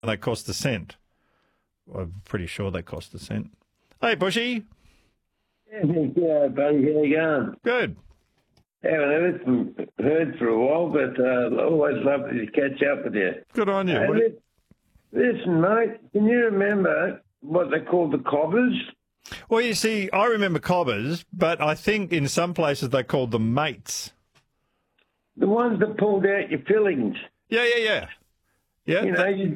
they cost a cent. I'm pretty sure they cost a cent. Hey, Bushy. Yeah, buddy, how you going? Good. Haven't heard for a while, but always love to catch up with you. Good on you. Listen, mate, can you remember what they called the cobbers? Well, you see, I remember cobbers, but I think in some places they called them mates. The ones that pulled out your fillings. Yeah. Yeah, you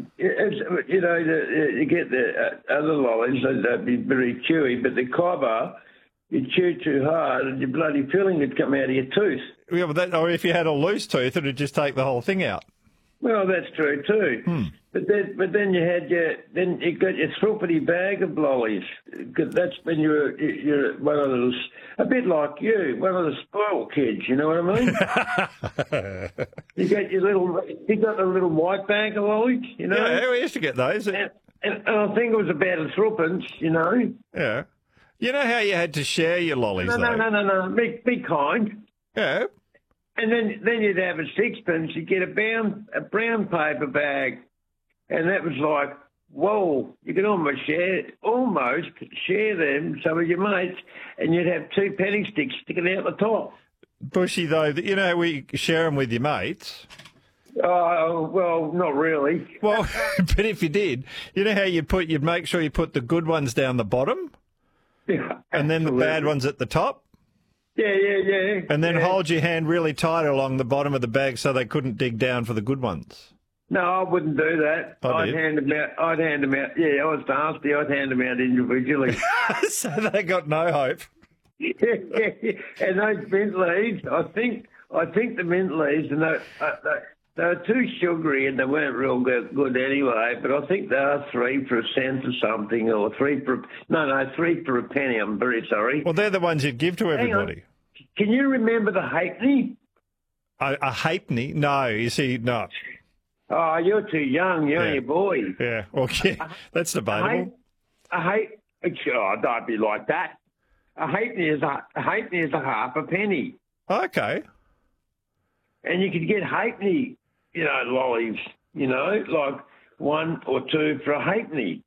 get the other lollies, they'd be very chewy, but the cobber, you chew too hard and your bloody filling would come out of your tooth. Yeah, but or if you had a loose tooth, it would just take the whole thing out. Well, that's true too. But then you got your thruppity bag of lollies. 'Cause that's when you're one of those, a bit like you, one of the spoiled kids. You know what I mean? you got the little white bag of lollies. You know? Yeah, we used to get those. And I think it was about a threepence. You know? Yeah. You know how you had to share your lollies? No. Be kind. Yeah. And then you'd have a sixpence. You'd get a brown paper bag. And that was like, whoa, you could almost share them, some of your mates, and you'd have 2 penny sticks sticking out the top. Bushy, though, you know, we share them with your mates. Oh, well, not really. Well, but if you did, you know how you'd make sure you put the good ones down the bottom? Yeah, and then the bad ones at the top? Yeah. And then hold your hand really tight along the bottom of the bag so they couldn't dig down for the good ones. No, I wouldn't do that. I'd hand them out. Yeah, I was nasty. I'd hand them out individually. So they got no hope. Yeah. And those mint leaves, I think the mint leaves, and they were too sugary and they weren't real good anyway. But I think they are 3 for a cent or something, or 3 for a penny. I'm very sorry. Well, they're the ones you'd give to everybody. Can you remember the halfpenny? A halfpenny? No, you see, no. Oh, you're too young. You're only a boy. Yeah, well, yeah, that's debatable. Don't be like that. A halfpenny is a half a penny. Okay. And you could get halfpenny, lollies, like 1 or 2 for a halfpenny.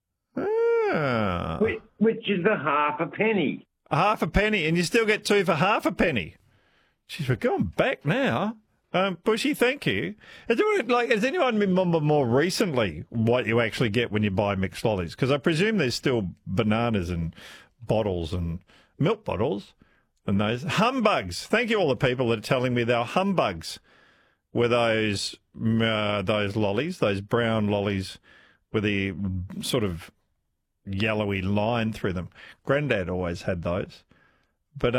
Ah. Which is a half a penny. A half a penny, and you still get 2 for half a penny. Jeez, we're going back now. Bushy, thank you. Has anyone remember more recently what you actually get when you buy mixed lollies? Because I presume there's still bananas and bottles and milk bottles and those humbugs. Thank you, all the people that are telling me they're humbugs. Were those lollies, those brown lollies with the sort of yellowy line through them? Grandad always had those, but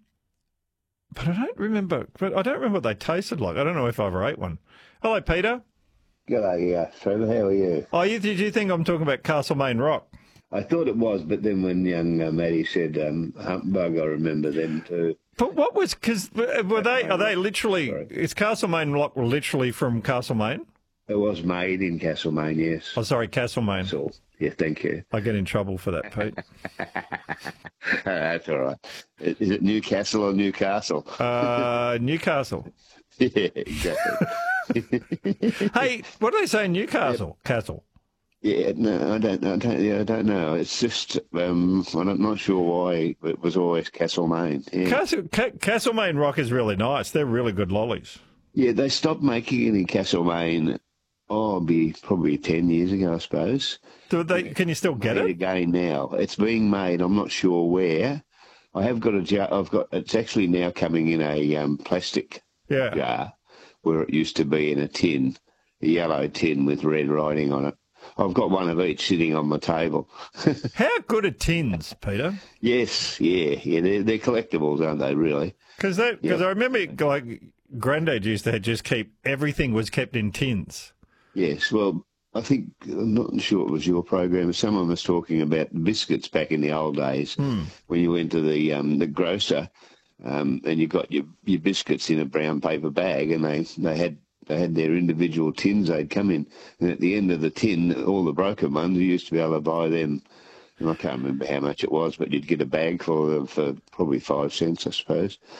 I don't remember. But I don't remember what they tasted like. I don't know if I ever ate one. Hello, Peter. G'day, Trevor. How are you? Oh, did you think I'm talking about Castlemaine Rock? I thought it was, but then when young Maddie said humpbug, I remember them too. But what was, because are they literally, is Castlemaine Rock literally from Castlemaine? It was made in Castlemaine, yes. Oh, sorry, Castlemaine. That's all. Yeah, thank you. I get in trouble for that, Pete. That's all right. Is it Newcastle or Newcastle? Newcastle. Yeah, exactly. Hey, what do they say in Newcastle? Castle. Yeah, no, I don't know. It's just I'm not sure why it was always Castlemaine. Yeah. Castlemaine Rock is really nice. They're really good lollies. Yeah, they stopped making it in Castlemaine. Probably 10 years ago, I suppose. Can you still get it again now? It's being made. I'm not sure where. I have got a jar. It's actually now coming in a plastic jar, where it used to be in a tin, a yellow tin with red writing on it. I've got one of each sitting on my table. How good are tins, Peter? Yes, yeah. They're collectibles, aren't they? Really? Because I remember, like, Grandad used to just keep everything was kept in tins. Yes, well, I think, I'm not sure it was your program, someone was talking about biscuits back in the old days when you went to the grocer and you got your biscuits in a brown paper bag, and they had their individual tins they'd come in. And at the end of the tin, all the broken ones, you used to be able to buy them, and I can't remember how much it was, but you'd get a bag full of them for probably 5 cents, I suppose.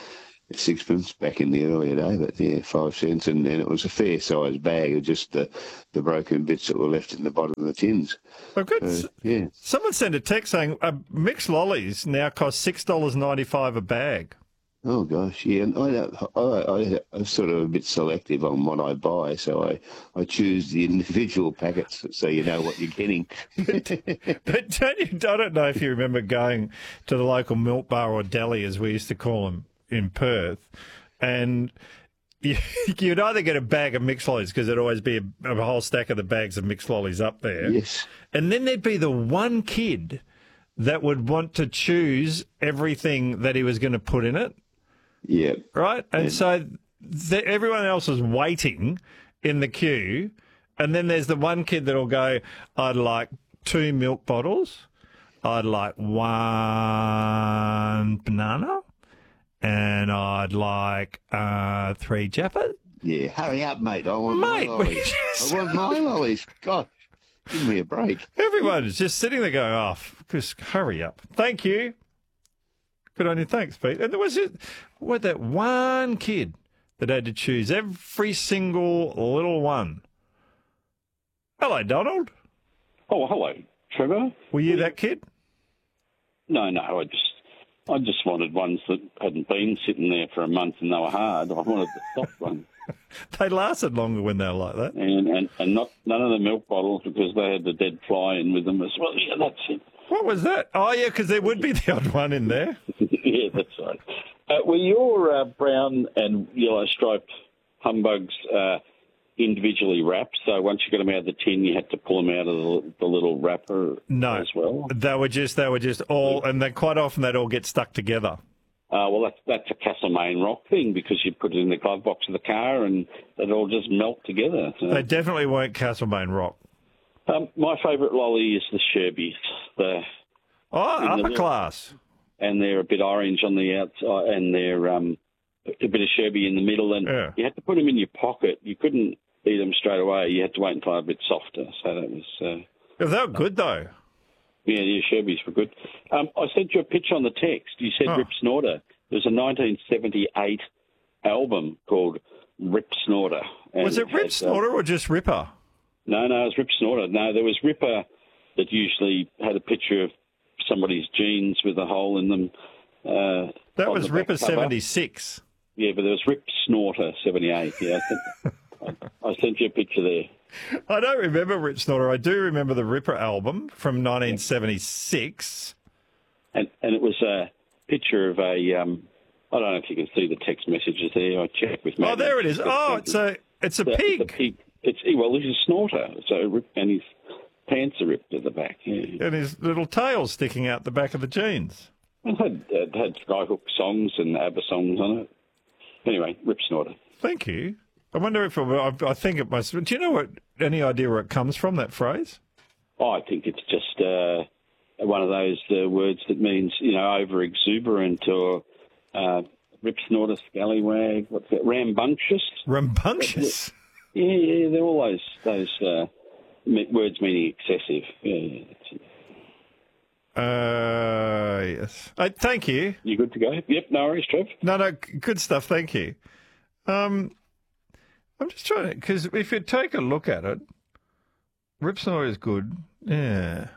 sixpence back in the earlier day, but yeah, 5 cents, and it was a fair sized bag of just the broken bits that were left in the bottom of the tins. I've got Yeah. someone sent a text saying mixed lollies now cost $6.95 a bag. Oh gosh, yeah. And I'm sort of a bit selective on what I buy, so I choose the individual packets so you know what you're getting. But I don't know if you remember going to the local milk bar or deli, as we used to call them in Perth, and you'd either get a bag of mixed lollies because there'd always be a whole stack of the bags of mixed lollies up there. Yes. And then there'd be the one kid that would want to choose everything that he was going to put in it. Yeah. Right? And so everyone else is waiting in the queue. And then there's the one kid that'll go, I'd like 2 milk bottles. I'd like 1 banana. And I'd like 3 Jappers. Yeah, hurry up, mate. I want my Mate, lollies. I want my lollies. God, give me a break. everyone's just sitting there going, oh, just hurry up. Thank you. Good on you. Thanks, Pete. And there was that one kid that had to choose every single little one. Hello, Donald. Oh, hello, Trevor. Were you that kid? No, I just wanted ones that hadn't been sitting there for a month and they were hard. I wanted the soft ones. They lasted longer when they were like that. And none of the milk bottles because they had the dead fly in with them as well. Yeah, that's it. What was that? Oh, yeah, because there would be the odd one in there. Yeah, that's right. Were your brown and yellow striped humbugs individually wrapped? So once you got them out of the tin, you had to pull them out of the little wrapper as well? They were just all, and then quite often they'd all get stuck together. Well, that's a Castlemaine Rock thing because you put it in the glove box of the car and it all just melt together. So. They definitely weren't Castlemaine Rock. My favourite lolly is the Sherbies. Upper class. And they're a bit orange on the outside, and they're a bit of Sherby in the middle. And you had to put them in your pocket. You couldn't eat them straight away. You had to wait until they're a bit softer. So that was... They were good, though. Yeah, Sherbies were good. I sent you a picture on the text. You said Rip Snorter. There's a 1978 album called Rip Snorter. Was it Rip Snorter or just Ripper? No, it was Rip Snorter. No, there was Ripper that usually had a picture of somebody's jeans with a hole in them. That was Ripper 76. Yeah, but there was Rip Snorter 78. Yeah, I sent you a picture there. I don't remember Rip Snorter. I do remember the Ripper album from 1976. And it was a picture of a... I don't know if you can see the text messages there. I checked with Matt. Oh, there it is. Oh, it's a pig. The pig. He's a snorter, and his pants are ripped at the back. Yeah. And his little tail sticking out the back of the jeans. It had Skyhook songs and ABBA songs on it. Anyway, Rip Snorter. Thank you. I wonder if I think it must. Do you know any idea where it comes from, that phrase? Oh, I think it's just one of those words that means, over exuberant or Rip Snorter, scallywag. What's that? Rambunctious. Rambunctious. Yeah, they're all those words meaning excessive. Yeah, that's it. Yes. Thank you. You good to go? Yep, no worries, Trev. No, good stuff. Thank you. I'm just trying to, because if you take a look at it, Rip Snorter is good. Yeah.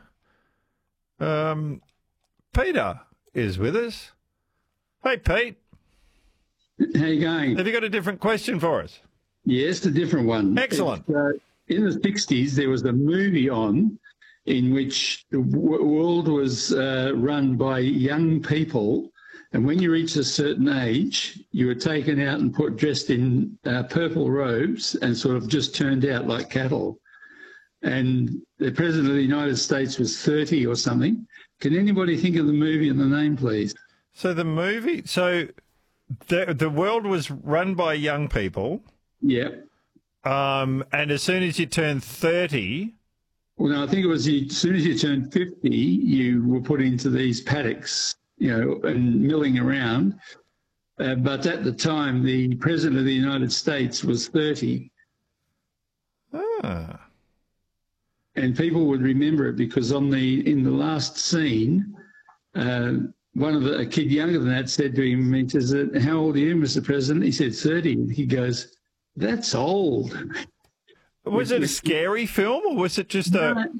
Peter is with us. Hey, Pete. How you going? Have you got a different question for us? Yes, a different one. Excellent. In the 60s, there was a movie on in which the world was run by young people, and when you reached a certain age, you were taken out and dressed in purple robes and sort of just turned out like cattle. And the President of the United States was 30 or something. Can anybody think of the movie and the name, please? So the movie, the world was run by young people. Yeah. And as soon as you turned 30... Well, no, I think it was as soon as you turned 50, you were put into these paddocks, and milling around. But at the time, the President of the United States was 30. Ah. And people would remember it because in the last scene, a kid younger than that said to him, he says, "How old are you, Mr. President?" He said, 30. He goes, "That's old." Was it a scary film, or was it just No,